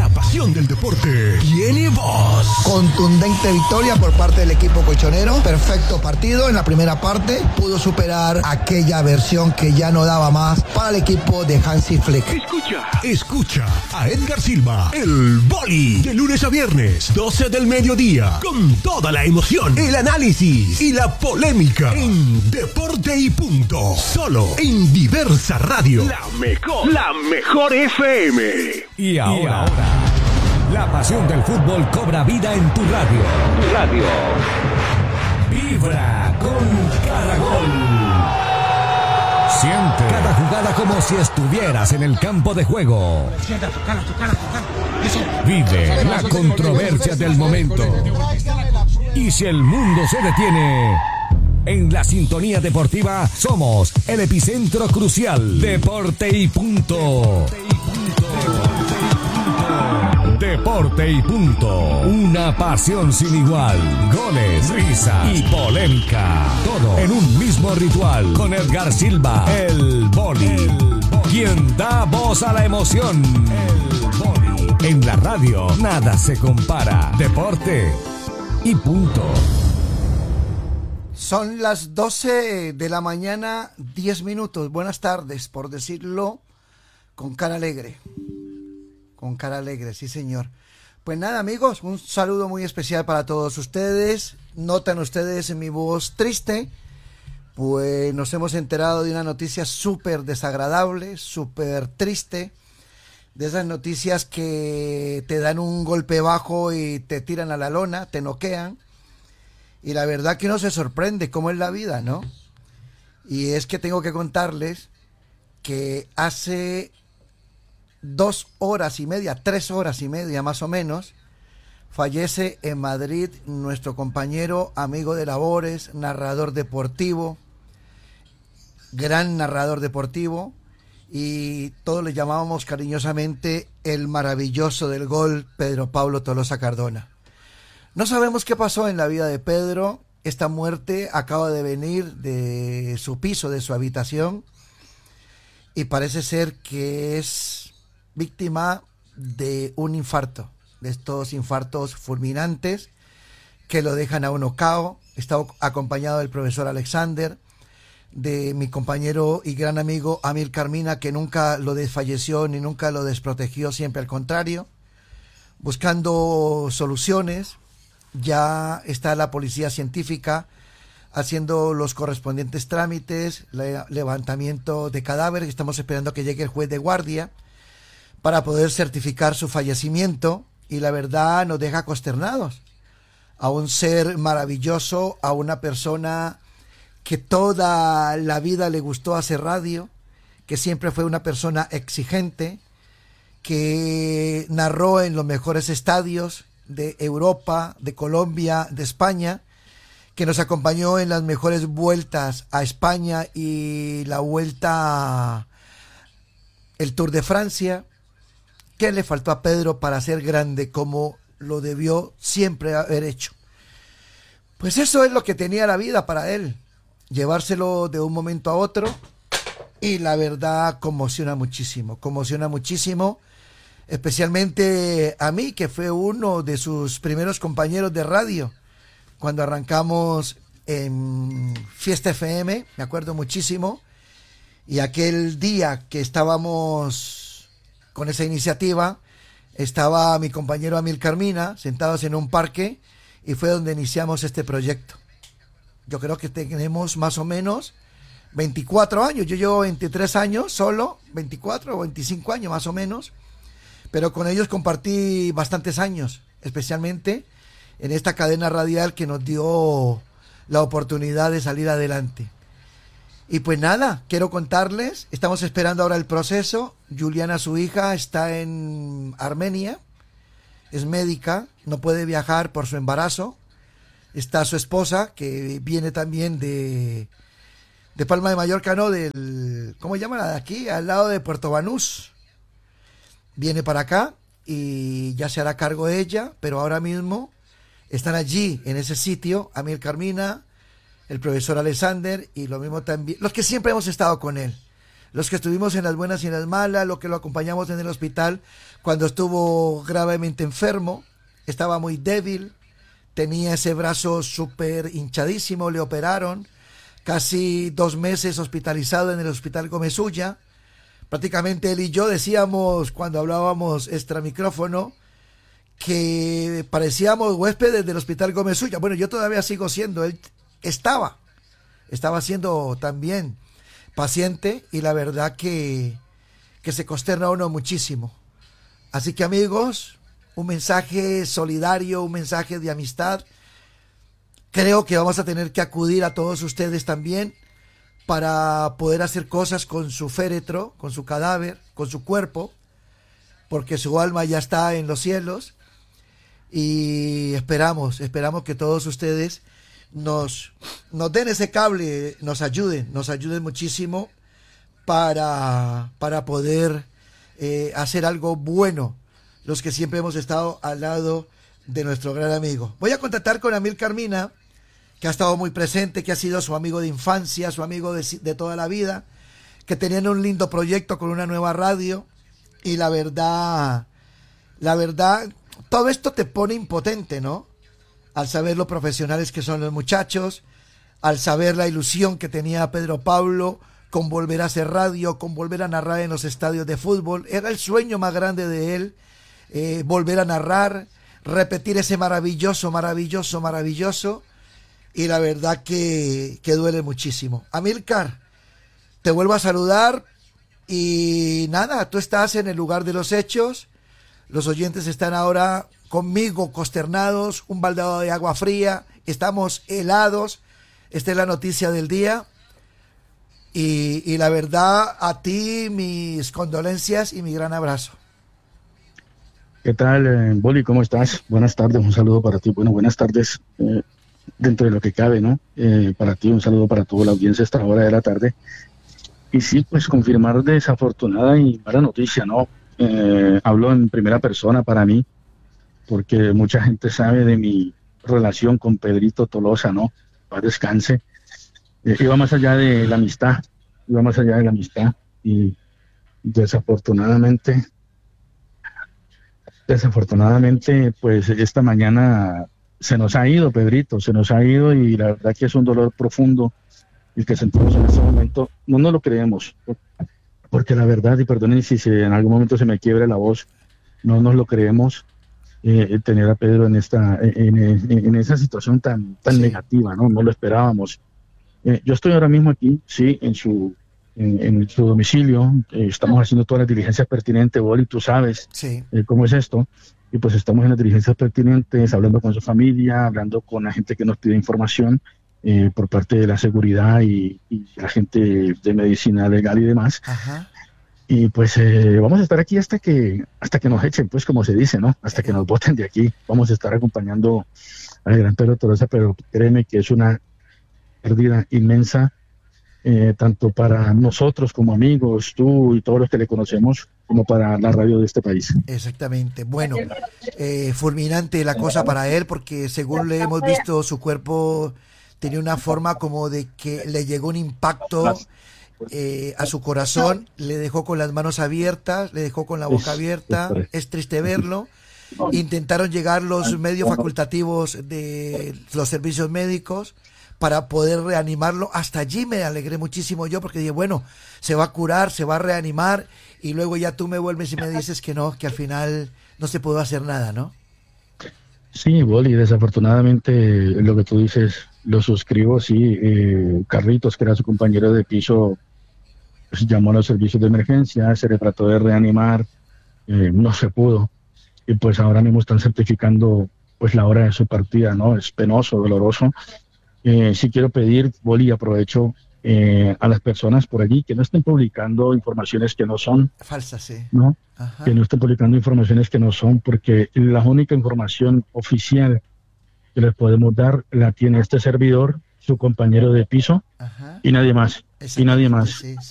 La pasión del deporte tiene voz. Contundente victoria por parte del equipo colchonero. Perfecto partido en la primera parte. Pudo superar aquella versión que ya no daba más para el equipo de Hansi Flick. Escucha a Edgar Silva, el Boli, de lunes a viernes, 12 del mediodía, con toda la emoción, el análisis y la polémica en Deporte y Punto. Solo en Diversa Radio. La mejor FM. Y ahora, la pasión del fútbol cobra vida en tu radio. Vibra con Caragol. Siente cada jugada como si estuvieras en el campo de juego. Vive la controversia del momento. Y si el mundo se detiene, en la sintonía deportiva somos el epicentro crucial. Deporte y Punto. Deporte y Punto. Una pasión sin igual. Goles, risas y polémica. Todo en un mismo ritual. Con Edgar Silva, el Boli. Quien da voz a la emoción. El Boli. En la radio, nada se compara. Deporte y Punto. Son las 12 de la mañana, 10 minutos. Buenas tardes, por decirlo con cara alegre. Con cara alegre, sí señor. Pues nada, amigos, un saludo muy especial para todos ustedes. Notan ustedes en mi voz triste, pues nos hemos enterado de una noticia súper desagradable, súper triste. De esas noticias que te dan un golpe bajo y te tiran a la lona, te noquean. Y la verdad que uno se sorprende cómo es la vida, ¿no? Y es que tengo que contarles que hace 2 horas y media, 3 horas y media más o menos, fallece en Madrid nuestro compañero, amigo de labores, narrador deportivo, gran narrador deportivo, y todos le llamábamos cariñosamente el maravilloso del gol, Pedro Pablo Tolosa Cardona. No sabemos qué pasó en la vida de Pedro. Esta muerte acaba de venir de su piso, de su habitación, y parece ser que es víctima de un infarto, de estos infartos fulminantes que lo dejan a uno cao. Está acompañado del profesor Alexander, de mi compañero y gran amigo Amílcar Mina, que nunca lo desfalleció ni nunca lo desprotegió, siempre al contrario, buscando soluciones. Ya está la policía científica haciendo los correspondientes trámites, levantamiento de cadáveres. Estamos esperando que llegue el juez de guardia para poder certificar su fallecimiento, y la verdad nos deja consternados. A un ser maravilloso, a una persona que toda la vida le gustó hacer radio, que siempre fue una persona exigente, que narró en los mejores estadios de Europa, de Colombia, de España, que nos acompañó en las mejores vueltas a España y la vuelta, el Tour de Francia. ¿Qué le faltó a Pedro para ser grande como lo debió siempre haber hecho? Pues eso es lo que tenía la vida para él, llevárselo de un momento a otro, y la verdad conmociona muchísimo, especialmente a mí, que fue uno de sus primeros compañeros de radio cuando arrancamos en Fiesta FM, me acuerdo muchísimo, y aquel día que estábamos con esa iniciativa, estaba mi compañero Amílcar Mina sentados en un parque, y fue donde iniciamos este proyecto. Yo creo que tenemos más o menos 24 años, yo llevo 23 años solo, 24 o 25 años más o menos, pero con ellos compartí bastantes años, especialmente en esta cadena radial que nos dio la oportunidad de salir adelante. Y pues nada, quiero contarles, estamos esperando ahora el proceso. Juliana, su hija, está en Armenia, es médica, no puede viajar por su embarazo. Está su esposa, que viene también de Palma de Mallorca, ¿no? ¿Cómo llaman de aquí? Al lado de Puerto Banús. Viene para acá y ya se hará cargo de ella, pero ahora mismo están allí, en ese sitio, Amílcar Mina, el profesor Alexander, y lo mismo también, los que siempre hemos estado con él. los que estuvimos en las buenas y en las malas, lo que lo acompañamos en el hospital cuando estuvo gravemente enfermo, estaba muy débil, tenía ese brazo súper hinchadísimo, le operaron, casi 2 meses hospitalizado en el Hospital Gómez Ulla. Prácticamente él y yo decíamos cuando hablábamos extra micrófono que parecíamos huéspedes del Hospital Gómez Ulla. Bueno, yo todavía sigo siendo, él estaba siendo también paciente, y la verdad que se consterna uno muchísimo. Así que, amigos, un mensaje solidario, un mensaje de amistad. Creo que vamos a tener que acudir a todos ustedes también para poder hacer cosas con su féretro, con su cadáver, con su cuerpo, porque su alma ya está en los cielos, y esperamos que todos ustedes nos den ese cable, nos ayuden muchísimo para poder hacer algo bueno, los que siempre hemos estado al lado de nuestro gran amigo. Voy a contactar con Amílcar Mina, que ha estado muy presente, que ha sido su amigo de infancia, su amigo de toda la vida, que tenían un lindo proyecto con una nueva radio, y la verdad, todo esto te pone impotente, ¿no? Al saber lo profesionales que son los muchachos, al saber la ilusión que tenía Pedro Pablo con volver a hacer radio, con volver a narrar en los estadios de fútbol. Era el sueño más grande de él, volver a narrar, repetir ese maravilloso, y la verdad que duele muchísimo. Amílcar, te vuelvo a saludar, y nada, tú estás en el lugar de los hechos, los oyentes están ahora conmigo consternados, un baldado de agua fría, estamos helados. Esta es la noticia del día, y la verdad, a ti mis condolencias y mi gran abrazo. ¿Qué tal, Boli? ¿Cómo estás? Buenas tardes, un saludo para ti. Bueno, buenas tardes, dentro de lo que cabe, ¿no? Para ti, un saludo para toda la audiencia a esta hora de la tarde. Y sí, pues confirmar desafortunada y mala noticia, ¿no? Hablo en primera persona para mí, porque mucha gente sabe de mi relación con Pedrito Tolosa, ¿no? Paz descanse. Iba más allá de la amistad, y desafortunadamente, pues esta mañana se nos ha ido Pedrito, y la verdad que es un dolor profundo el que sentimos en este momento. No nos lo creemos, porque la verdad, y perdonen si en algún momento se me quiebre la voz, no nos lo creemos, tener a Pedro en esa situación tan Sí. negativa, ¿no? No lo esperábamos. Yo estoy ahora mismo aquí, sí, en su domicilio. Estamos haciendo todas las diligencias pertinentes, Boli, tú sabes Sí. cómo es esto, y pues estamos en las diligencias pertinentes, hablando con su familia, hablando con la gente que nos pide información por parte de la seguridad y la gente de medicina legal y demás. Ajá. Y pues vamos a estar aquí hasta que nos echen, pues, como se dice, ¿no? Hasta que nos boten de aquí. Vamos a estar acompañando al gran Pedro Tolosa, pero créeme que es una pérdida inmensa, tanto para nosotros como amigos, tú y todos los que le conocemos, como para la radio de este país. Exactamente. Bueno, fulminante la cosa para él, porque según le hemos visto, su cuerpo tenía una forma como de que le llegó un impacto a su corazón, le dejó con las manos abiertas, le dejó con la boca abierta. Es triste verlo. Intentaron llegar los medios facultativos de los servicios médicos para poder reanimarlo. Hasta allí me alegré muchísimo yo, porque dije, bueno, se va a curar, se va a reanimar, y luego ya tú me vuelves y me dices que no, que al final no se pudo hacer nada, ¿no? Sí, Boli, desafortunadamente lo que tú dices lo suscribo, sí. Carlitos, que era su compañero de piso, pues, llamó a los servicios de emergencia, se le trató de reanimar, no se pudo, y pues ahora mismo están certificando pues la hora de su partida, ¿no? Es penoso, doloroso. Sí quiero pedir, Boli, aprovecho a las personas por allí que no estén publicando informaciones que no son, Falsa, sí. ¿no? Ajá. Que no estén publicando informaciones que no son, porque la única información oficial que les podemos dar la tiene este servidor, su compañero de piso, Ajá. y nadie más. Exactamente, sí,